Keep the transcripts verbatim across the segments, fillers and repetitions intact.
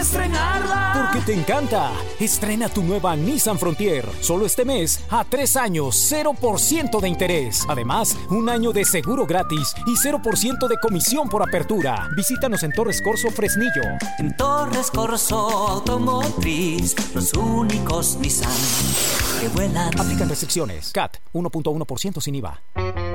estrenarla. Porque te encanta. Estrena tu nueva Nissan Frontier. Solo este mes, a tres años, cero por ciento de interés. Además, un año de seguro gratis y cero por ciento de comisión por apertura. Visítanos en Torres Corso, Fresnillo. En Torres Corso Automotriz, los únicos Nissan que vuelan. Aplican restricciones. C A T, uno punto uno por ciento sin I V A.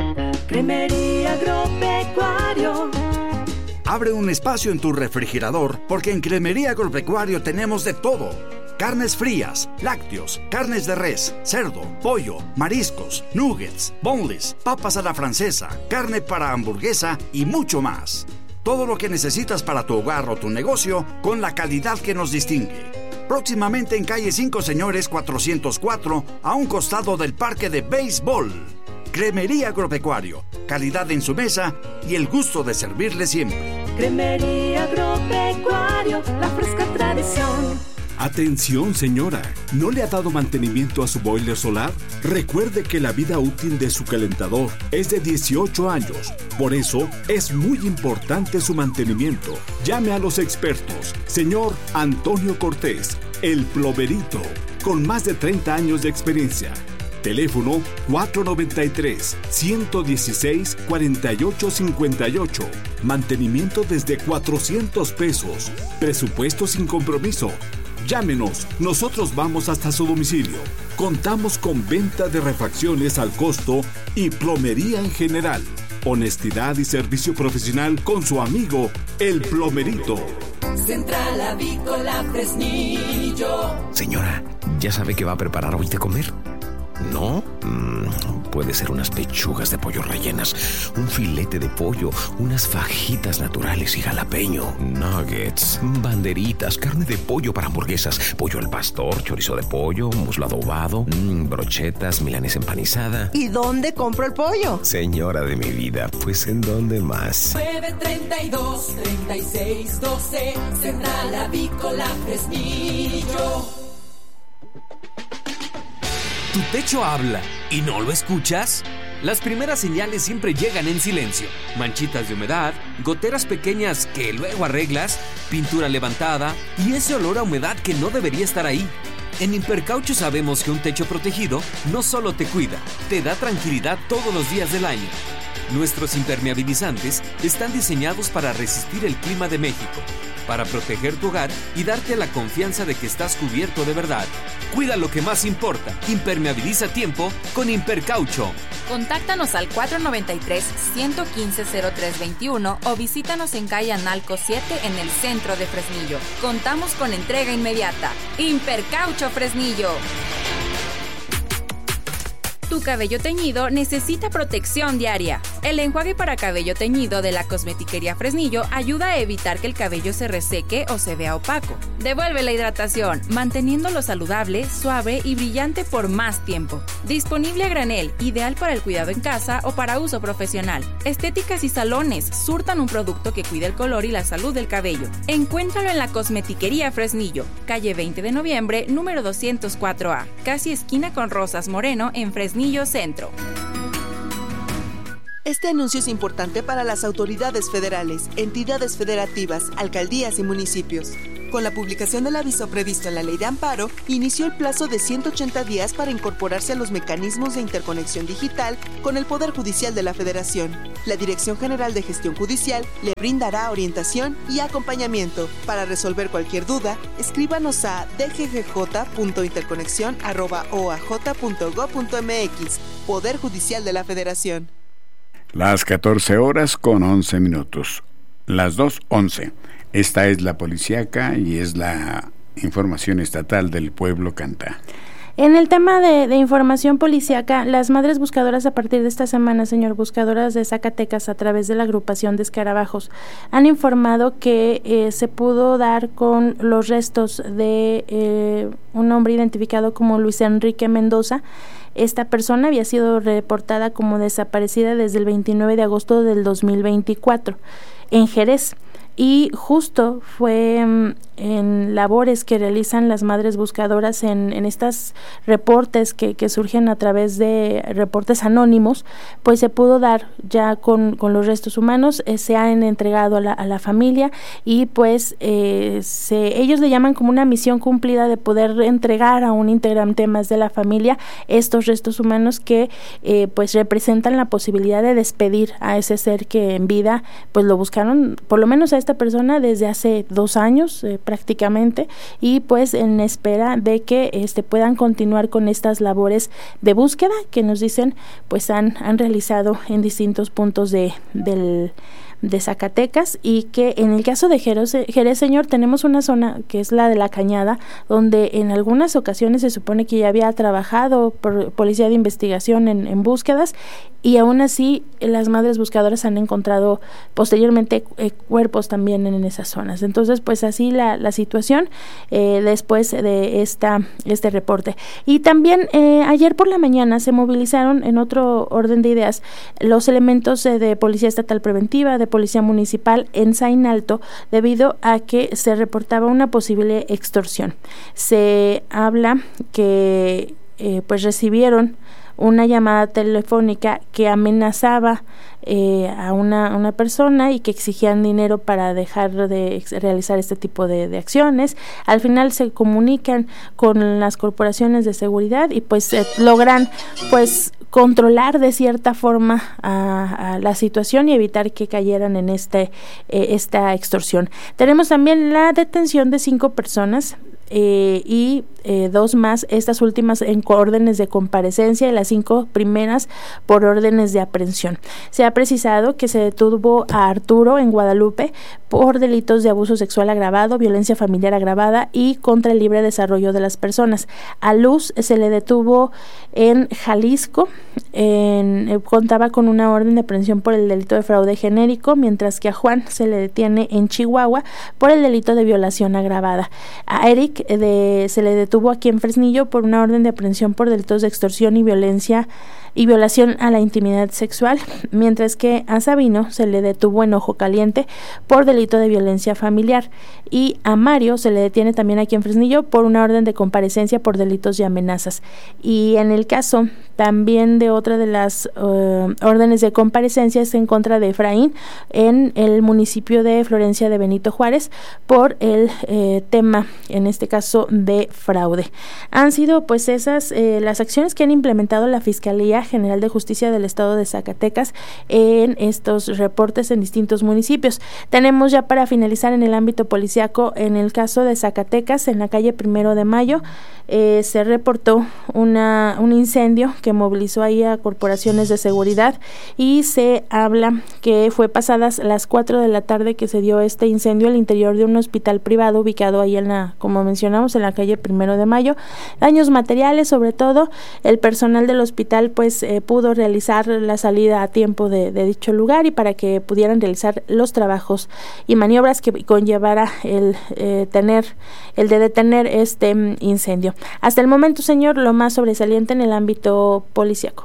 Cremería Agropecuario. Abre un espacio en tu refrigerador porque en Cremería Agropecuario tenemos de todo. Carnes frías, lácteos, carnes de res, cerdo, pollo, mariscos, nuggets, boneless, papas a la francesa, carne para hamburguesa y mucho más. Todo lo que necesitas para tu hogar o tu negocio con la calidad que nos distingue. Próximamente en calle cinco Señores cuatrocientos cuatro, a un costado del Parque de Béisbol. Cremería Agropecuario, calidad en su mesa y el gusto de servirle siempre. Cremería Agropecuario, la fresca tradición. Atención, señora, ¿no le ha dado mantenimiento a su boiler solar? Recuerde que la vida útil de su calentador es de dieciocho años. Por eso, es muy importante su mantenimiento. Llame a los expertos. Señor Antonio Cortés, el plomerito, con más de treinta años de experiencia. Teléfono cuatro noventa y tres, ciento dieciséis, cuarenta y ocho cincuenta y ocho. Mantenimiento desde cuatrocientos pesos. Presupuesto sin compromiso. Llámenos, nosotros vamos hasta su domicilio. Contamos con venta de refacciones al costo y plomería en general. Honestidad y servicio profesional con su amigo, el plomerito. Central Avícola Fresnillo. Señora, ¿ya sabe qué va a preparar hoy de comer? ¿No? Mm, puede ser unas pechugas de pollo rellenas, un filete de pollo, unas fajitas naturales y jalapeño, nuggets, banderitas, carne de pollo para hamburguesas, pollo al pastor, chorizo de pollo, muslo adobado, mm, brochetas, milanesa empanizada. ¿Y dónde compro el pollo? Señora de mi vida, pues ¿en dónde más? nueve treinta y dos, treinta y seis, doce, Central Avícola Fresnillo. ¿Tu techo habla y no lo escuchas? Las primeras señales siempre llegan en silencio. Manchitas de humedad, goteras pequeñas que luego arreglas, pintura levantada y ese olor a humedad que no debería estar ahí. En Impercaucho sabemos que un techo protegido no solo te cuida, te da tranquilidad todos los días del año. Nuestros impermeabilizantes están diseñados para resistir el clima de México, para proteger tu hogar y darte la confianza de que estás cubierto de verdad. Cuida lo que más importa. Impermeabiliza a tiempo con Impercaucho. Contáctanos al cuatro noventa y tres, ciento quince, cero tres veintiuno o visítanos en calle Analco siete en el centro de Fresnillo. Contamos con entrega inmediata. Impercaucho Fresnillo. Tu cabello teñido necesita protección diaria. El enjuague para cabello teñido de la Cosmetiquería Fresnillo ayuda a evitar que el cabello se reseque o se vea opaco. Devuelve la hidratación, manteniéndolo saludable, suave y brillante por más tiempo. Disponible a granel, ideal para el cuidado en casa o para uso profesional. Estéticas y salones surtan un producto que cuida el color y la salud del cabello. Encuéntralo en la Cosmetiquería Fresnillo, calle veinte de noviembre, número doscientos cuatro A, casi esquina con Rosas Moreno en Fresnillo Centro. Este anuncio es importante para las autoridades federales, entidades federativas, alcaldías y municipios. Con la publicación del aviso previsto en la Ley de Amparo, inició el plazo de ciento ochenta días para incorporarse a los mecanismos de interconexión digital con el Poder Judicial de la Federación. La Dirección General de Gestión Judicial le brindará orientación y acompañamiento. Para resolver cualquier duda, escríbanos a d g g j punto interconexión arroba o a j punto gob punto m x. Poder Judicial de la Federación. Las catorce horas con once minutos. Las dos once. Esta es la policíaca y es la información estatal del Pueblo Canta. En el tema de, de información policíaca, las madres buscadoras a partir de esta semana, señor, buscadoras de Zacatecas a través de la agrupación de Escarabajos, han informado que eh, se pudo dar con los restos de eh, un hombre identificado como Luis Enrique Mendoza. Esta persona había sido reportada como desaparecida desde el veintinueve de agosto del dos mil veinticuatro en Jerez. Y justo fue en labores que realizan las madres buscadoras en, en estos reportes que, que surgen a través de reportes anónimos, pues se pudo dar ya con, con los restos humanos, eh, se han entregado a la, a la familia y pues eh, se, ellos le llaman como una misión cumplida de poder entregar a un integrante más de la familia estos restos humanos que eh, pues representan la posibilidad de despedir a ese ser que en vida pues lo buscaron, por lo menos a esta persona desde hace dos años eh, prácticamente, y pues en espera de que este puedan continuar con estas labores de búsqueda que nos dicen pues han, han realizado en distintos puntos de del de Zacatecas, y que en el caso de Jerez, Jerez, señor, tenemos una zona que es la de la Cañada, donde en algunas ocasiones se supone que ya había trabajado por policía de investigación en, en búsquedas, y aún así las madres buscadoras han encontrado posteriormente eh, cuerpos también en esas zonas. Entonces pues así la, la situación eh, después de esta este reporte. Y también eh, ayer por la mañana se movilizaron, en otro orden de ideas, los elementos eh, de Policía Estatal Preventiva, de Policía Municipal en Zainalto, debido a que se reportaba una posible extorsión. Se habla que eh, pues recibieron una llamada telefónica que amenazaba eh, a una, una persona y que exigían dinero para dejar de realizar este tipo de, de acciones. Al final se comunican con las corporaciones de seguridad y pues eh, logran pues controlar de cierta forma a, a la situación y evitar que cayeran en este eh, esta extorsión. Tenemos también la detención de cinco personas Eh, y eh, dos más, estas últimas en órdenes de comparecencia y las cinco primeras por órdenes de aprehensión. Se ha precisado que se detuvo a Arturo en Guadalupe por delitos de abuso sexual agravado, violencia familiar agravada y contra el libre desarrollo de las personas. A Luz se le detuvo en Jalisco, en, eh, contaba con una orden de aprehensión por el delito de fraude genérico, mientras que a Juan se le detiene en Chihuahua por el delito de violación agravada. A Eric De, se le detuvo aquí en Fresnillo por una orden de aprehensión por delitos de extorsión y violencia y violación a la intimidad sexual, mientras que a Sabino se le detuvo en Ojo Caliente por delito de violencia familiar, y a Mario se le detiene también aquí en Fresnillo por una orden de comparecencia por delitos y amenazas. Y en el caso también de otra de las uh, órdenes de comparecencia es en contra de Efraín en el municipio de Florencia de Benito Juárez por el eh, tema, en este caso, de fraude. Han sido pues esas eh, las acciones que han implementado la Fiscalía General de Justicia del Estado de Zacatecas en estos reportes en distintos municipios. Tenemos ya para finalizar en el ámbito policiaco, en el caso de Zacatecas, en la calle Primero de Mayo, eh, se reportó una un incendio que movilizó ahí a corporaciones de seguridad, y se habla que fue pasadas las cuatro de la tarde que se dio este incendio al interior de un hospital privado ubicado ahí en la, como mencionamos, en la calle Primero de Mayo. Daños materiales, sobre todo, el personal del hospital pues Eh, pudo realizar la salida a tiempo de, de dicho lugar, y para que pudieran realizar los trabajos y maniobras que conllevara el eh, tener el de detener este um, incendio. Hasta el momento, señor, lo más sobresaliente en el ámbito policíaco.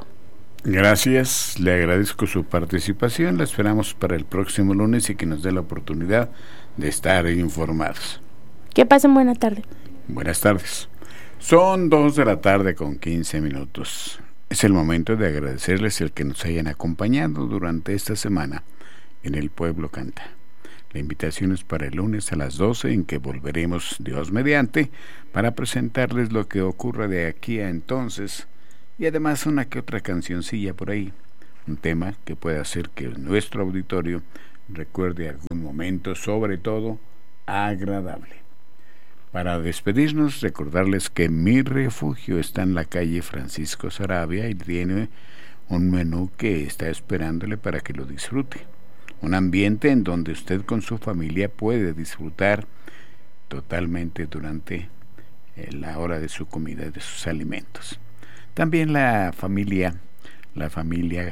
Gracias, le agradezco su participación, la esperamos para el próximo lunes y que nos dé la oportunidad de estar informados. Que pasen buena tarde. Buenas tardes. Son dos de la tarde con quince minutos. Es el momento de agradecerles el que nos hayan acompañado durante esta semana en El Pueblo Canta. La invitación es para el lunes a las doce, en que volveremos, Dios mediante, para presentarles lo que ocurra de aquí a entonces, y además una que otra cancioncilla por ahí, un tema que pueda hacer que nuestro auditorio recuerde algún momento, sobre todo agradable. Para despedirnos, recordarles que Mi Refugio está en la calle Francisco Sarabia y tiene un menú que está esperándole para que lo disfrute. Un ambiente en donde usted con su familia puede disfrutar totalmente durante la hora de su comida, de sus alimentos. También la familia, la familia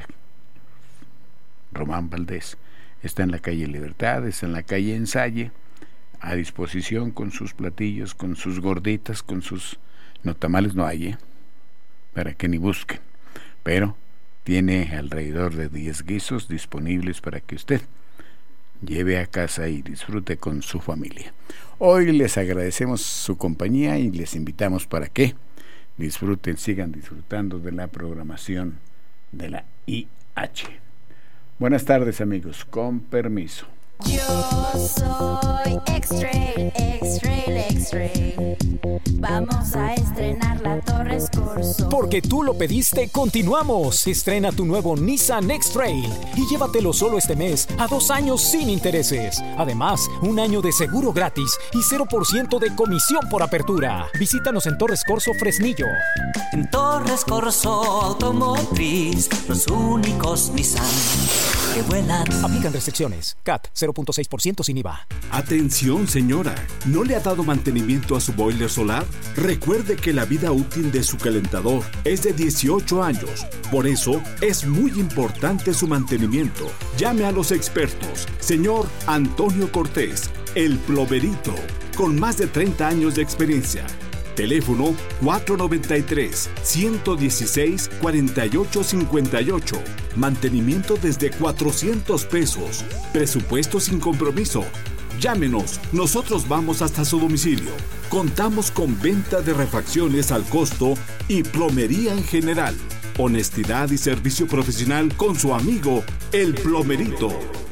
Román Valdés está en la calle Libertad, está en la calle Ensalle, a disposición con sus platillos, con sus gorditas, con sus... no, tamales no hay, ¿eh? Para que ni busquen, pero tiene alrededor de diez guisos disponibles para que usted lleve a casa y disfrute con su familia. Hoy les agradecemos su compañía y les invitamos para que disfruten, sigan disfrutando de la programación de la I H. Buenas tardes, amigos, con permiso. Yo soy X-Trail, X-Trail, X-Trail. Vamos a estrenar la Torres Corso. Porque tú lo pediste, continuamos. Estrena tu nuevo Nissan X-Trail y llévatelo solo este mes a dos años sin intereses. Además, un año de seguro gratis y cero por ciento de comisión por apertura. Visítanos en Torres Corso Fresnillo. En Torres Corso Automotriz, los únicos Nissan que vuelan. Aplican restricciones. C A T cero punto seis por ciento sin I V A. Atención, señora, ¿no le ha dado mantenimiento a su boiler solar? Recuerde que la vida útil de su calentador es de dieciocho años. Por eso es muy importante su mantenimiento. Llame a los expertos. Señor Antonio Cortés, el plomerito, con más de treinta años de experiencia. Teléfono cuatro noventa y tres, ciento dieciséis, cuarenta y ocho cincuenta y ocho. Mantenimiento desde cuatrocientos pesos. Presupuesto sin compromiso. Llámenos, nosotros vamos hasta su domicilio. Contamos con venta de refacciones al costo y plomería en general. Honestidad y servicio profesional con su amigo, el plomerito.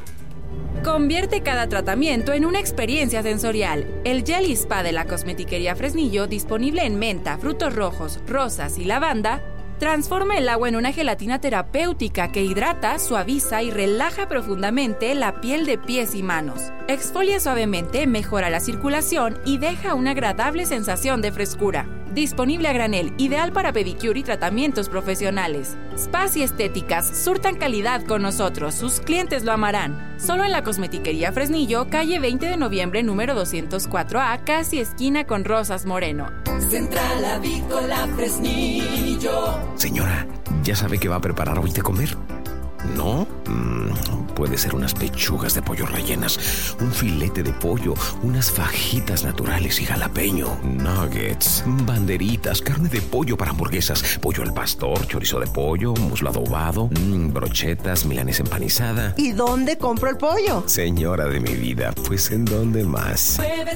Convierte cada tratamiento en una experiencia sensorial. El Jelly Spa de la Cosmetiquería Fresnillo, disponible en menta, frutos rojos, rosas y lavanda, transforma el agua en una gelatina terapéutica que hidrata, suaviza y relaja profundamente la piel de pies y manos. Exfolia suavemente, mejora la circulación y deja una agradable sensación de frescura. Disponible a granel, ideal para pedicure y tratamientos profesionales. Spas y estéticas surtan calidad con nosotros, sus clientes lo amarán. Solo en la Cosmetiquería Fresnillo, calle veinte de noviembre, número doscientos cuatro A, casi esquina con Rosas Moreno. Central Avícola Fresnillo. Señora, ¿ya sabe qué va a preparar hoy de comer? ¿No? Mm, puede ser unas pechugas de pollo rellenas, un filete de pollo, unas fajitas naturales y jalapeño, nuggets, banderitas, carne de pollo para hamburguesas, pollo al pastor, chorizo de pollo, muslo adobado, mm, brochetas, milanesa empanizada. ¿Y dónde compro el pollo? Señora de mi vida, pues ¿en dónde más?